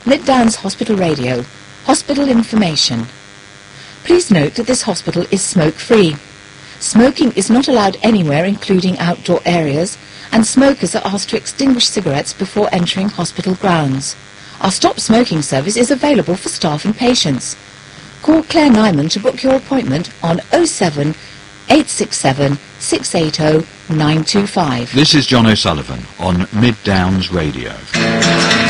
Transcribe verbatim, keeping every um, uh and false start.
Mid Downs Hospital Radio. Hospital information. Please note that this hospital is smoke-free. Smoking is not allowed anywhere, including outdoor areas, and smokers are asked to extinguish cigarettes before entering hospital grounds. Our Stop Smoking service is available for staff and patients. Call Claire Nyman to book your appointment on oh seven, eight six seven, six eight oh, nine two five. This is John O'Sullivan on Mid Downs Radio.